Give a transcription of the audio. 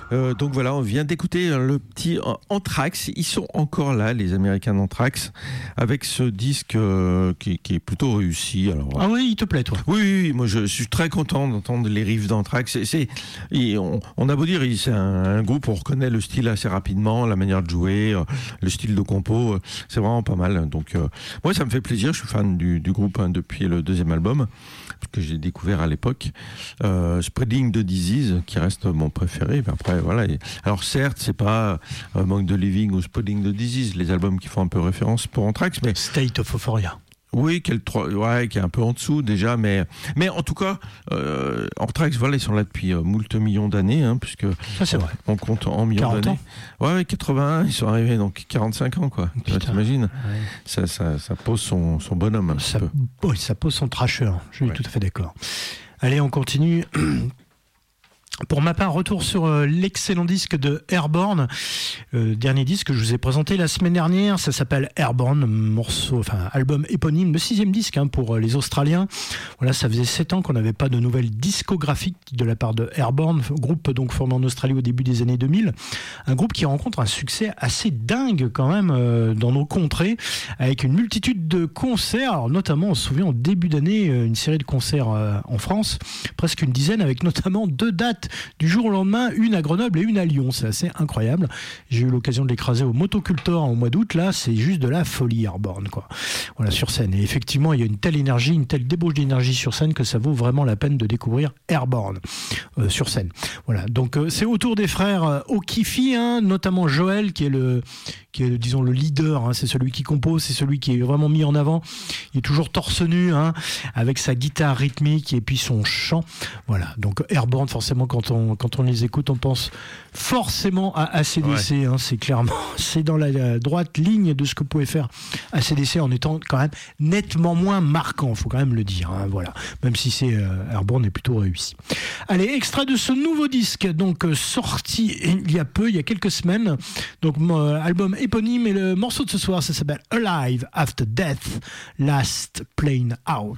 Donc voilà, on vient d'écouter le petit Anthrax. Ils sont encore là, les Américains d'Anthrax, avec ce disque qui est plutôt réussi. Alors, ah oui, il te plaît, toi? Oui, moi je suis très content d'entendre les riffs d'Anthrax. On a beau dire, c'est un groupe, on reconnaît le style assez rapidement, la manière de jouer, le style de compo, c'est vraiment pas mal. Donc moi ça me fait plaisir, je suis fan du groupe depuis le deuxième album, que j'ai découvert à l'époque. Spreading the Disease, qui reste mon préféré. Mais après, voilà. Alors certes, c'est pas Among the Living ou Spreading the Disease, les albums qui font un peu référence pour Anthrax, mais State of Euphoria. Oui, qui est un peu en dessous déjà, mais en tout cas, Anthrax, voilà, ils sont là depuis moult millions d'années, puisque ça, c'est vrai. On compte en millions d'années. Ouais, 81, ils sont arrivés, donc 45 ans, quoi. T'imagines, ouais. Ça pose son bonhomme. Ça pose son trasher, je suis tout à fait d'accord. Allez, on continue. Pour ma part, retour sur l'excellent disque de Airborne, dernier disque que je vous ai présenté la semaine dernière. Ça s'appelle Airborne, album éponyme, le 6e disque pour les Australiens. Voilà, ça faisait 7 ans qu'on n'avait pas de nouvelles discographiques de la part de Airborne, groupe donc formé en Australie au début des années 2000. Un groupe qui rencontre un succès assez dingue quand même dans nos contrées, avec une multitude de concerts. Alors notamment, on se souvient en début d'année, une série de concerts en France, presque une dizaine, avec notamment 2 dates du jour au lendemain, une à Grenoble et une à Lyon. C'est assez incroyable. J'ai eu l'occasion de l'écraser au Motocultor au mois d'août. Là, c'est juste de la folie, Airborne, quoi. Voilà, sur scène. Et effectivement, il y a une telle énergie, une telle débauche d'énergie sur scène que ça vaut vraiment la peine de découvrir Airborne sur scène. Voilà. Donc, c'est autour des frères O'Keefe, notamment Joel, qui est disons le leader, c'est celui qui compose, c'est celui qui est vraiment mis en avant. Il est toujours torse nu, avec sa guitare rythmique et puis son chant. Voilà. Donc, Airborne, forcément, quand on les écoute, on pense forcément à AC/DC. Ouais. C'est dans la droite ligne de ce que pouvait faire AC/DC en étant quand même nettement moins marquant, faut quand même le dire. Voilà, même si Airborne est plutôt réussi. Allez, extrait de ce nouveau disque, donc sorti il y a quelques semaines. Donc album éponyme, et le morceau de ce soir, ça s'appelle Alive After Death, Last Plane Out.